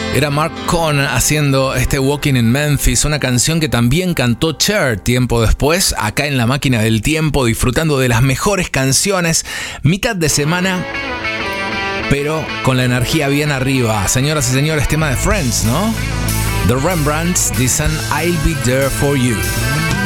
Era Mark Cohn haciendo este Walking in Memphis, una canción que también cantó Cher tiempo después, acá en la máquina del tiempo, disfrutando de las mejores canciones, mitad de semana, pero con la energía bien arriba. Señoras y señores, tema de Friends, ¿no? The Rembrandts dicen I'll be there for you.